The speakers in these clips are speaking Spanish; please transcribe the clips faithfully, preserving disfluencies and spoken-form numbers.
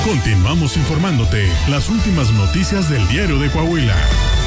Continuamos informándote las últimas noticias del Diario de Coahuila.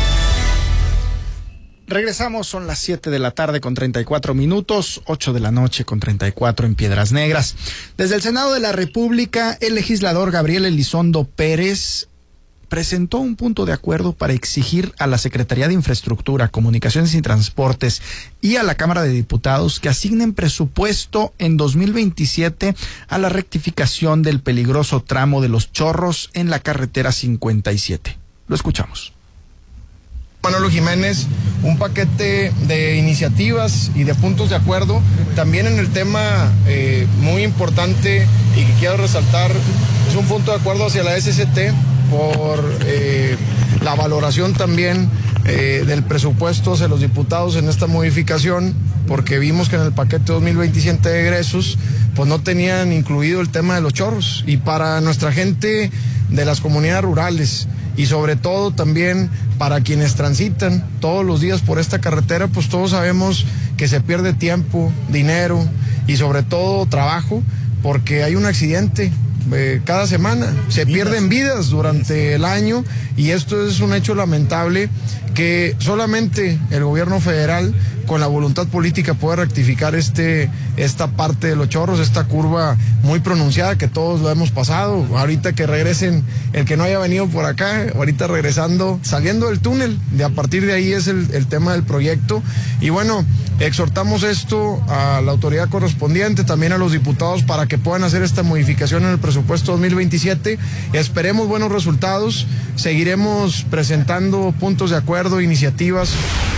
Regresamos, son las siete de la tarde con treinta y cuatro minutos, ocho de la noche con treinta y cuatro en Piedras Negras. Desde el Senado de la República, el legislador Gabriel Elizondo Pérez presentó un punto de acuerdo para exigir a la Secretaría de Infraestructura, Comunicaciones y Transportes y a la Cámara de Diputados que asignen presupuesto en dos mil veintisiete a la rectificación del peligroso tramo de Los Chorros en la carretera cincuenta y siete. Lo escuchamos. Manolo Jiménez, un paquete de iniciativas y de puntos de acuerdo, también en el tema eh, muy importante y que quiero resaltar, es un punto de acuerdo hacia la S C T por eh, la valoración también eh, del presupuesto hacia los diputados en esta modificación, porque vimos que en el paquete dos mil veintisiete de egresos pues no tenían incluido el tema de los chorros, y para nuestra gente de las comunidades rurales y sobre todo también para quienes transitan todos los días por esta carretera, pues todos sabemos que se pierde tiempo, dinero y sobre todo trabajo, porque hay un accidente eh, cada semana, se pierden vidas durante el año, y esto es un hecho lamentable que solamente el gobierno federal con la voluntad política puede rectificar este esta parte de Los Chorros, esta curva muy pronunciada que todos lo hemos pasado. Ahorita que regresen, el que no haya venido por acá, ahorita regresando, saliendo del túnel, de a partir de ahí es el, el tema del proyecto. Y bueno, exhortamos esto a la autoridad correspondiente, también a los diputados, para que puedan hacer esta modificación en el presupuesto dos mil veintisiete. Esperemos buenos resultados, seguiremos presentando puntos de acuerdo, iniciativas.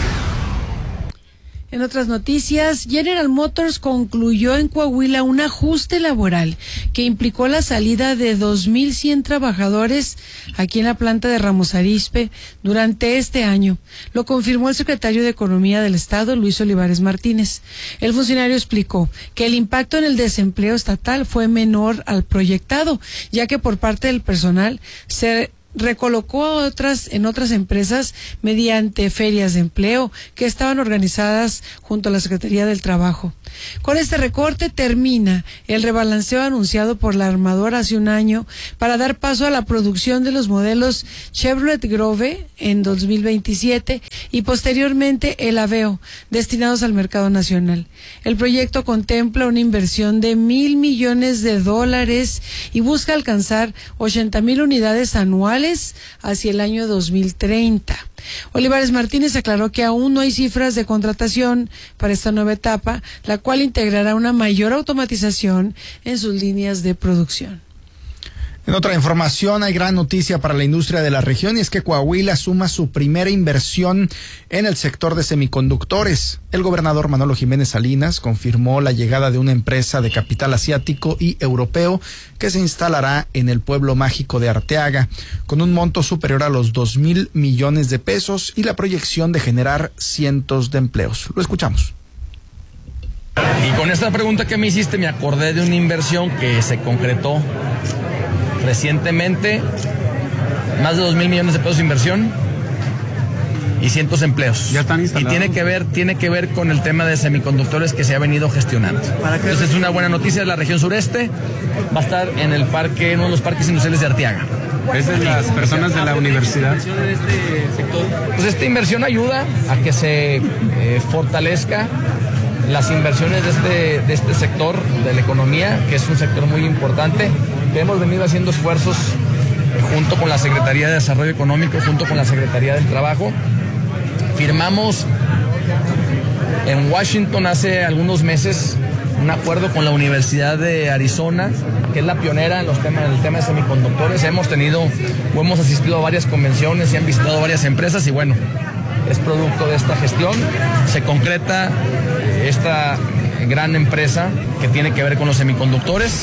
En otras noticias, General Motors concluyó en Coahuila un ajuste laboral que implicó la salida de dos mil cien trabajadores aquí en la planta de Ramos Arizpe durante este año. Lo confirmó el secretario de Economía del Estado, Luis Olivares Martínez. El funcionario explicó que el impacto en el desempleo estatal fue menor al proyectado, ya que por parte del personal se recolocó a otras en otras empresas mediante ferias de empleo que estaban organizadas junto a la Secretaría del Trabajo. Con este recorte termina el rebalanceo anunciado por la armadora hace un año para dar paso a la producción de los modelos Chevrolet Grove en dos mil veintisiete y posteriormente el Aveo, destinados al mercado nacional. El proyecto contempla una inversión de mil millones de dólares y busca alcanzar ochenta mil unidades anuales hacia el año dos mil treinta. Olivares Martínez aclaró que aún no hay cifras de contratación para esta nueva etapa, la cual integrará una mayor automatización en sus líneas de producción. En otra información, hay gran noticia para la industria de la región, y es que Coahuila suma su primera inversión en el sector de semiconductores. El gobernador Manolo Jiménez Salinas confirmó la llegada de una empresa de capital asiático y europeo que se instalará en el pueblo mágico de Arteaga, con un monto superior a los dos mil millones de pesos y la proyección de generar cientos de empleos. Lo escuchamos. Y con esta pregunta que me hiciste, me acordé de una inversión que se concretó recientemente, más de dos mil millones de pesos de inversión y cientos de empleos. Ya están instalados. Y tiene que ver, tiene que ver con el tema de semiconductores que se ha venido gestionando. Entonces es una buena noticia de la región sureste. Va a estar en el parque, en uno de los parques industriales de Arteaga. ¿Esas las personas de la universidad? Pues esta inversión ayuda a que se eh, fortalezca las inversiones de este, de este sector de la economía, que es un sector muy importante, que hemos venido haciendo esfuerzos junto con la Secretaría de Desarrollo Económico, junto con la Secretaría del Trabajo. Firmamos en Washington hace algunos meses un acuerdo con la Universidad de Arizona, que es la pionera en los temas, en el tema de semiconductores. Hemos tenido o hemos asistido a varias convenciones y han visitado varias empresas, y bueno, es producto de esta gestión. Se concreta esta gran empresa que tiene que ver con los semiconductores.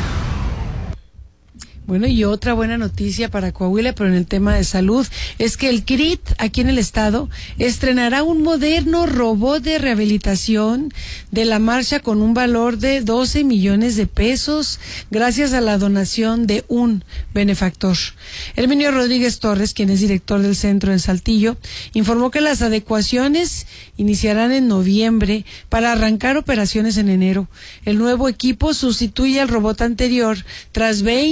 Bueno, y otra buena noticia para Coahuila, pero en el tema de salud, es que el C R I T aquí en el estado estrenará un moderno robot de rehabilitación de la marcha con un valor de doce millones de pesos, gracias a la donación de un benefactor. Herminio Rodríguez Torres, quien es director del centro en Saltillo, informó que las adecuaciones iniciarán en noviembre para arrancar operaciones en enero. El nuevo equipo sustituye al robot anterior tras veinte años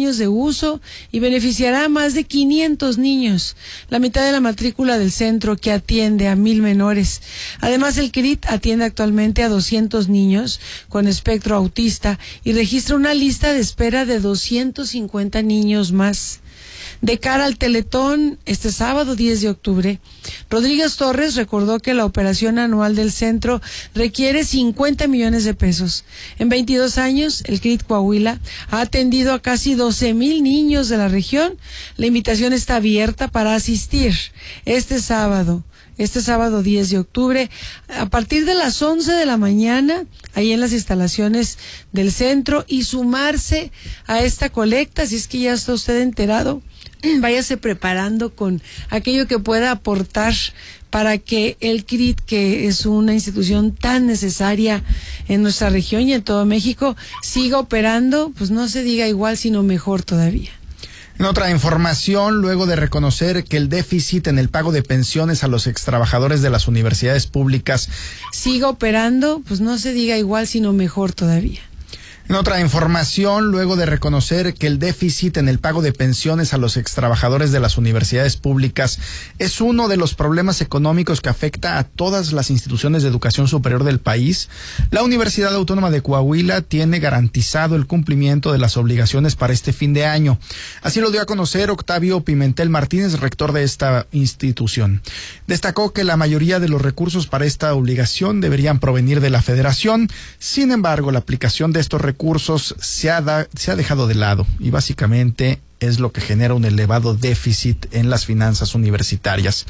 años de uso y beneficiará a más de quinientos niños, la mitad de la matrícula del centro, que atiende a mil menores. Además, el C R I T atiende actualmente a doscientos niños con espectro autista y registra una lista de espera de doscientos cincuenta niños más. De cara al Teletón, este sábado diez de octubre, Rodríguez Torres recordó que la operación anual del centro requiere cincuenta millones de pesos. En veintidós años, el C R I T Coahuila ha atendido a casi doce mil niños de la región. La invitación está abierta para asistir este sábado. Este sábado diez de octubre, a partir de las once de la mañana, ahí en las instalaciones del centro, y sumarse a esta colecta, si es que ya está usted enterado, váyase preparando con aquello que pueda aportar para que el C R I T, que es una institución tan necesaria en nuestra región y en todo México, siga operando, pues no se diga igual, sino mejor todavía. En otra información, luego de reconocer que el déficit en el pago de pensiones a los extrabajadores de las universidades públicas siga operando, pues no se diga igual, sino mejor todavía. En otra información, luego de reconocer que el déficit en el pago de pensiones a los extrabajadores de las universidades públicas es uno de los problemas económicos que afecta a todas las instituciones de educación superior del país, la Universidad Autónoma de Coahuila tiene garantizado el cumplimiento de las obligaciones para este fin de año. Así lo dio a conocer Octavio Pimentel Martínez, rector de esta institución. Destacó que la mayoría de los recursos para esta obligación deberían provenir de la Federación. Sin embargo, la aplicación de estos recursos recursos se ha, da, se ha dejado de lado y básicamente es lo que genera un elevado déficit en las finanzas universitarias.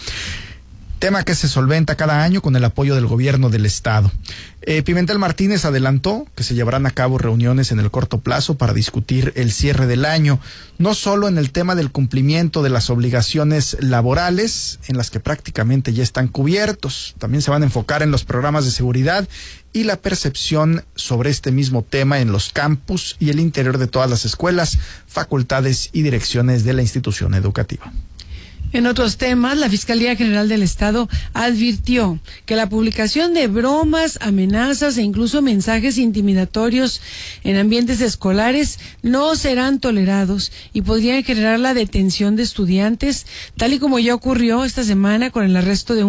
Tema que se solventa cada año con el apoyo del gobierno del estado. Eh, Pimentel Martínez adelantó que se llevarán a cabo reuniones en el corto plazo para discutir el cierre del año, no solo en el tema del cumplimiento de las obligaciones laborales, en las que prácticamente ya están cubiertos, también se van a enfocar en los programas de seguridad y la percepción sobre este mismo tema en los campus y el interior de todas las escuelas, facultades y direcciones de la institución educativa. En otros temas, la Fiscalía General del Estado advirtió que la publicación de bromas, amenazas e incluso mensajes intimidatorios en ambientes escolares no serán tolerados y podrían generar la detención de estudiantes, tal y como ya ocurrió esta semana con el arresto de un